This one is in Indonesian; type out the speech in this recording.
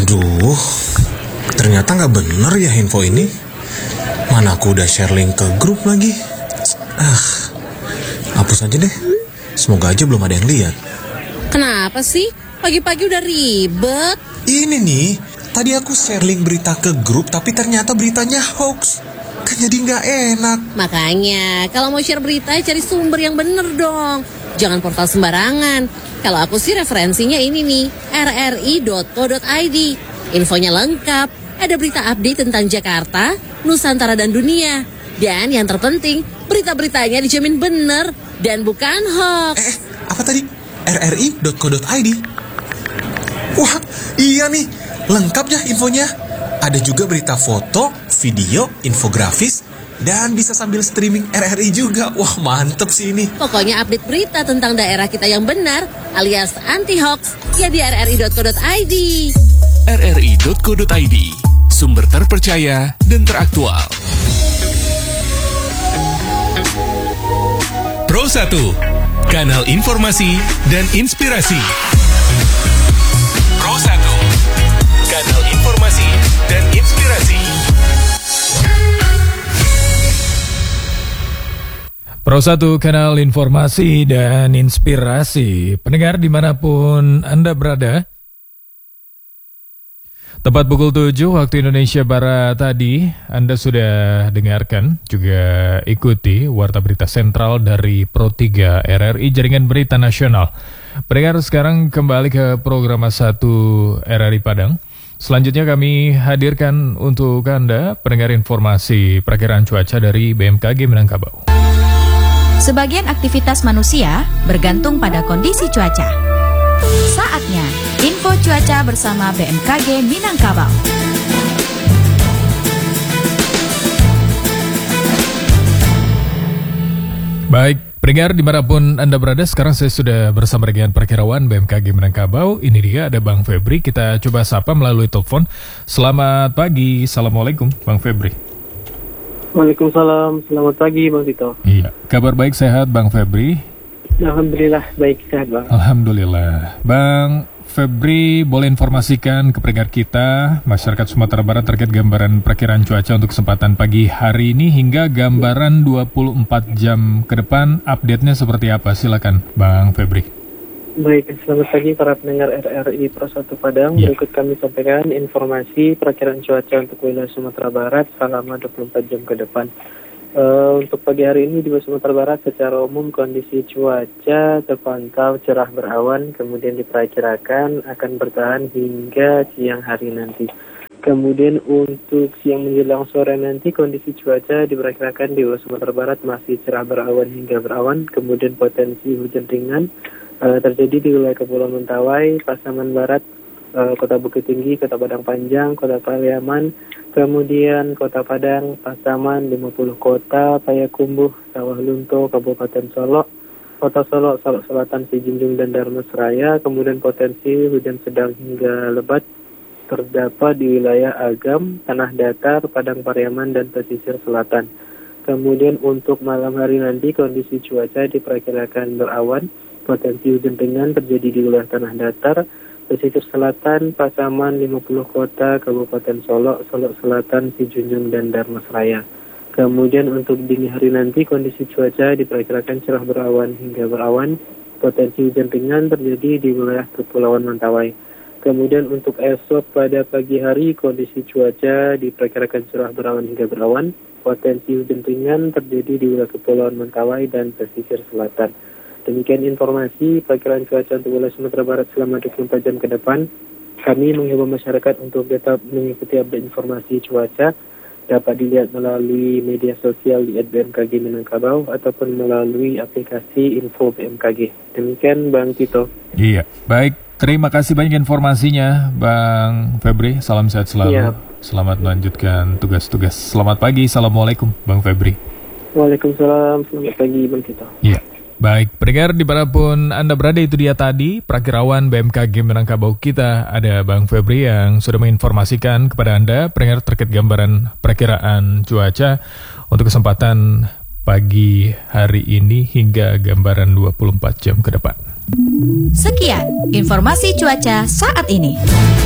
Aduh, ternyata nggak bener ya info ini. Mana aku udah share link ke grup lagi. Hapus aja deh. Semoga aja belum ada yang lihat. Kenapa sih? Pagi-pagi udah ribet. Ini nih, tadi aku share link berita ke grup, tapi ternyata beritanya hoax. Kan jadi nggak enak. Makanya, kalau mau share berita, cari sumber yang bener dong. Jangan portal sembarangan. Kalau aku sih referensinya ini nih, rri.co.id. Infonya lengkap, ada berita update tentang Jakarta, Nusantara dan dunia. Dan yang terpenting, berita-beritanya dijamin bener dan bukan hoax. Apa tadi? rri.co.id? Wah, iya nih, lengkap ya infonya. Ada juga berita foto, video, infografis, dan bisa sambil streaming RRI juga. Wah, mantep sih ini. Pokoknya update berita tentang daerah kita yang benar, alias anti-hoax, ya di rri.co.id. rri.co.id, sumber terpercaya dan teraktual. Pro 1, kanal informasi dan inspirasi. Pro 1, kanal informasi dan inspirasi. Pro 1, kanal informasi dan inspirasi. Pendengar dimanapun Anda berada, tepat pukul 7 waktu Indonesia Barat tadi, Anda sudah dengarkan, juga ikuti Warta Berita Sentral dari Pro 3 RRI Jaringan Berita Nasional. Pendengar, sekarang kembali ke program 1 RRI Padang. Selanjutnya kami hadirkan untuk Anda pendengar informasi perakiraan cuaca dari BMKG Minangkabau. Sebagian aktivitas manusia bergantung pada kondisi cuaca. Saatnya info cuaca bersama BMKG Minangkabau. Baik, pendengar dimanapun Anda berada, sekarang saya sudah bersama dengan Perkirawan BMKG Minangkabau. Ini dia ada Bang Febri, kita coba sapa melalui telepon. Selamat pagi, Assalamualaikum Bang Febri. Waalaikumsalam, selamat pagi Bang Tito. Iya, kabar baik, sehat Bang Febri? Alhamdulillah baik, sehat Bang. Alhamdulillah. Bang Febri, boleh informasikan ke pendengar kita, masyarakat Sumatera Barat terkait gambaran perkiraan cuaca untuk kesempatan pagi hari ini hingga gambaran 24 jam ke depan, update-nya seperti apa? Silakan Bang Febri. Baik, selamat pagi para pendengar RRI Pro 1 Padang. Ya. Berikut kami sampaikan informasi perkiraan cuaca untuk wilayah Sumatera Barat selama 24 jam ke depan. Untuk pagi hari ini di Sumatera Barat secara umum kondisi cuaca terpantau cerah berawan, kemudian diperkirakan akan bertahan hingga siang hari nanti. Kemudian untuk siang menjelang sore nanti kondisi cuaca diperkirakan di Sumatera Barat masih cerah berawan hingga berawan, kemudian potensi hujan ringan terjadi di wilayah Kepulauan Mentawai, Pasaman Barat, Kota Bukit Tinggi, Kota Padang Panjang, Kota Pariaman, kemudian Kota Padang, Pasaman, 50 Kota, Payakumbuh, Sawah Lunto, Kabupaten Solok, Kota Solok, Solok Selatan, Sijunjung, dan Darmasraya. Kemudian potensi hujan sedang hingga lebat terdapat di wilayah Agam, Tanah Datar, Padang Pariaman, dan pesisir selatan. Kemudian untuk malam hari nanti kondisi cuaca diperkirakan berawan, potensi hujan ringan terjadi di wilayah Tanah Datar, pesisir selatan, Pasaman, 50 Kota, Kabupaten Solok, Solok Selatan, Sijunjung, dan Darmasraya. Kemudian untuk dini hari nanti kondisi cuaca diperkirakan cerah berawan hingga berawan, potensi hujan ringan terjadi di wilayah Kepulauan Mentawai. Kemudian untuk esok pada pagi hari kondisi cuaca diperkirakan cerah berawan hingga berawan, potensi hujan ringan terjadi di wilayah Kepulauan Mentawai dan pesisir selatan. Demikian informasi perkiraan cuaca untuk wilayah Sumatera Barat selama 24 jam ke depan. Kami menghimbau masyarakat untuk tetap mengikuti update informasi cuaca. Dapat dilihat melalui media sosial di @BMKG Minangkabau ataupun melalui aplikasi Info BMKG. Demikian Bang Tito. Iya, baik. Terima kasih banyak informasinya Bang Febri. Salam sehat selalu. Iya. Selamat melanjutkan tugas-tugas. Selamat pagi. Assalamualaikum Bang Febri. Waalaikumsalam. Selamat pagi Bang Tito. Iya. Baik, pendengar dimanapun Anda berada, itu dia tadi Prakirawan BMKG Minangkabau kita. Ada Bang Febri yang sudah menginformasikan kepada Anda pendengar terkait gambaran perkiraan cuaca untuk kesempatan pagi hari ini hingga gambaran 24 jam ke depan. Sekian informasi cuaca saat ini.